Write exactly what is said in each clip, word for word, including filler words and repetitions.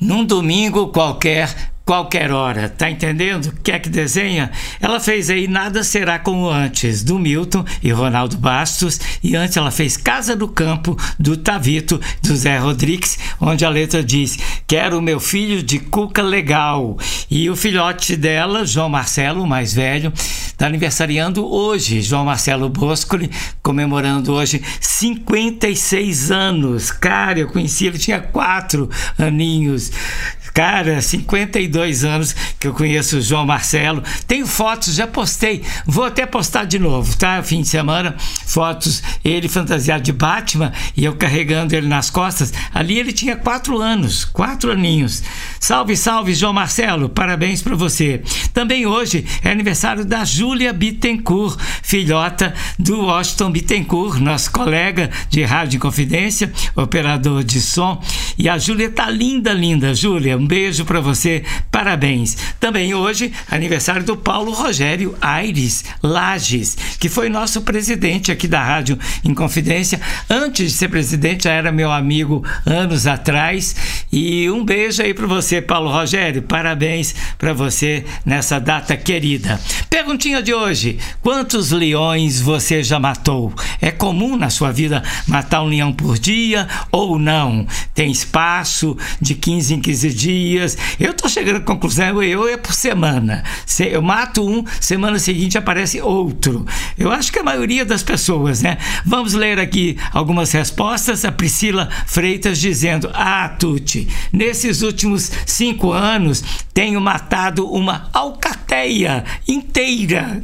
num domingo qualquer, qualquer hora, tá entendendo? Quer que desenha? Ela fez aí Nada Será Como Antes, do Milton e Ronaldo Bastos, e antes ela fez Casa do Campo, do Tavito, do Zé Rodrigues, onde a letra diz: quero meu filho de cuca legal. E o filhote dela, João Marcelo, o mais velho, está aniversariando hoje, João Marcelo Boscoli, comemorando hoje cinquenta e seis anos. Cara, eu conheci ele, tinha quatro aninhos. Cara, cinquenta e dois anos que eu conheço o João Marcelo. Tenho fotos, já postei. Vou até postar de novo, tá? Fim de semana, fotos, ele fantasiado de Batman e eu carregando ele nas costas. Ali ele tinha quatro anos, quatro aninhos. Salve, salve, João Marcelo, parabéns para você. Também hoje é aniversário da Júlia Bittencourt, filhota do Washington Bittencourt, nosso colega de Rádio Confidência, operador de som. E a Júlia tá linda, linda, Júlia. Um beijo para você, parabéns. Também hoje, aniversário do Paulo Rogério Aires Lages, que foi nosso presidente aqui da Rádio Inconfidência. Antes de ser presidente, já era meu amigo anos atrás. E um beijo aí para você, Paulo Rogério. Parabéns para você nessa data querida. Perguntinha de hoje: quantos leões você já matou? É comum na sua vida matar um leão por dia ou não? Tem espaço de quinze em quinze dias? Eu estou chegando à conclusão, eu é por semana. Eu mato um, semana seguinte aparece outro. Eu acho que a maioria das pessoas, né? Vamos ler aqui algumas respostas. A Priscila Freitas dizendo: ah, Tuti, nesses últimos cinco anos tenho matado uma alcateia inteira.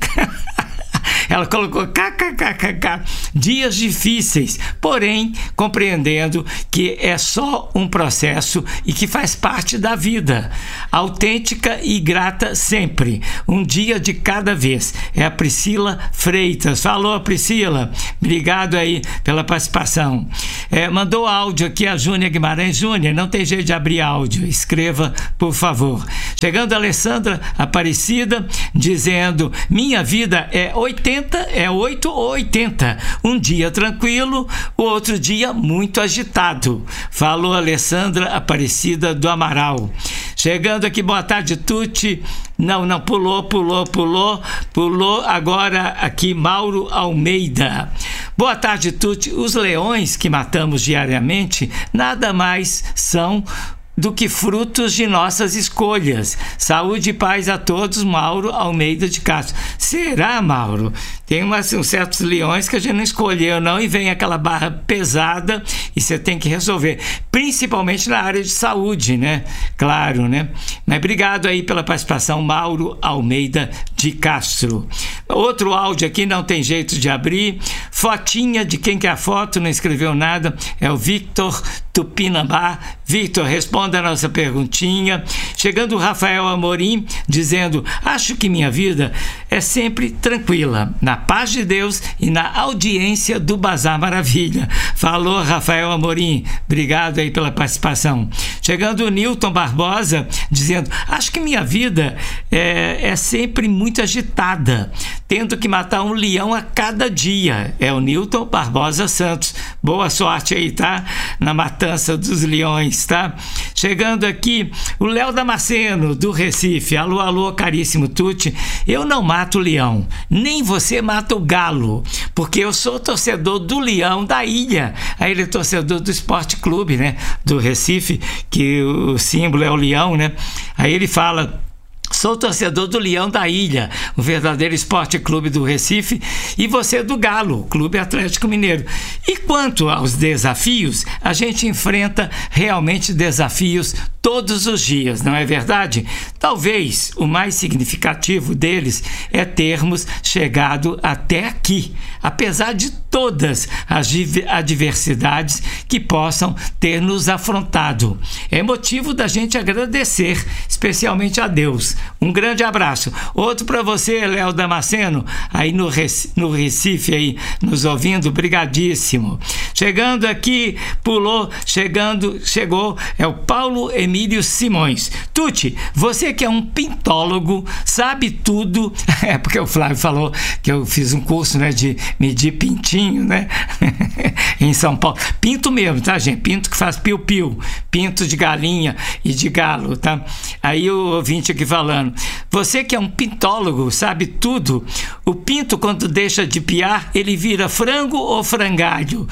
Ela colocou kkkk, dias difíceis, porém compreendendo que é só um processo e que faz parte da vida, autêntica e grata sempre, um dia de cada vez. É a Priscila Freitas. Falou, Priscila, obrigado aí pela participação. É, mandou áudio aqui a Júnia Guimarães. Júnia, não tem jeito de abrir áudio, escreva por favor. Chegando a Alessandra Aparecida dizendo: minha vida é oitenta, é oito ou oitenta. Um dia tranquilo, o outro dia muito agitado. Falou Alessandra Aparecida do Amaral. Chegando aqui, boa tarde, Tuti. Não, não, pulou, pulou, pulou, pulou. Agora aqui, Mauro Almeida. Boa tarde, Tuti. Os leões que matamos diariamente nada mais são do que frutos de nossas escolhas. Saúde e paz a todos, Mauro Almeida de Castro. Será, Mauro? Tem umas, uns certos leões que a gente não escolheu, não, e vem aquela barra pesada e você tem que resolver, principalmente na área de saúde, né? Claro, né? Mas obrigado aí pela participação, Mauro Almeida de Castro. Outro áudio aqui, não tem jeito de abrir. Fotinha de quem quer a foto, não escreveu nada, é o Victor Tupinambá. Victor, responda a nossa perguntinha. Chegando o Rafael Amorim dizendo: acho que minha vida é sempre tranquila, na paz de Deus e na audiência do Bazar Maravilha. Falou, Rafael Amorim, obrigado aí pela participação. Chegando o Nilton Barbosa dizendo: acho que minha vida é, é sempre muito agitada, tendo que matar um leão a cada dia. É o Nilton Barbosa Santos. Boa sorte aí, tá? Na matança dos leões, tá? Chegando aqui o Léo Damasceno do Recife. Alô, alô, caríssimo Tuti. Eu não mato o leão, nem você mata o galo, porque eu sou torcedor do Leão da Ilha. Aí ele é torcedor do Esporte Clube, né? Do Recife, que o símbolo é o leão, né? Aí ele fala: sou torcedor do Leão da Ilha, o verdadeiro Esporte Clube do Recife, e você do Galo, Clube Atlético Mineiro. E quanto aos desafios, a gente enfrenta realmente desafios todos os dias, não é verdade? Talvez o mais significativo deles é termos chegado até aqui, apesar de todas as adversidades que possam ter nos afrontado. É motivo da gente agradecer, especialmente a Deus. Um grande abraço. Outro para você, Léo Damasceno, aí no Recife, no Recife aí, nos ouvindo, brigadíssimo. Chegando aqui, pulou, chegando, chegou, é o Paulo Emílio Emílio Simões. Tuti, você que é um pintólogo, sabe tudo. É porque o Flávio falou que eu fiz um curso, né, de medir pintinho, né? Em São Paulo. Pinto mesmo, tá, gente? Pinto que faz piu-piu. Pinto de galinha e de galo, tá? Aí o ouvinte aqui falando. Você que é um pintólogo, sabe tudo. O pinto, quando deixa de piar, ele vira frango ou frangalho?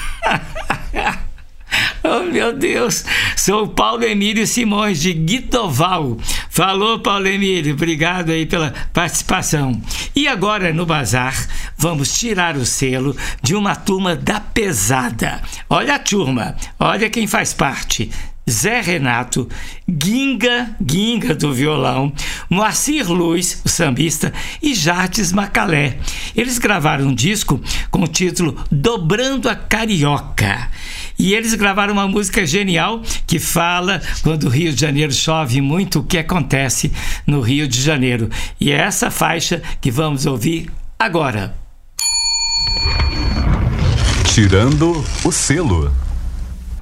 Oh, meu Deus, sou o Paulo Emílio Simões de Guitoval. Falou, Paulo Emílio, obrigado aí pela participação. E agora no Bazar vamos tirar o selo de uma turma da pesada. Olha a turma, olha quem faz parte. Zé Renato, Ginga, Ginga do violão, Moacir Luz, o sambista, e Jardes Macalé. Eles gravaram um disco com o título Dobrando a Carioca. E eles gravaram uma música genial que fala quando o Rio de Janeiro chove muito, o que acontece no Rio de Janeiro. E é essa faixa que vamos ouvir agora. Tirando o selo.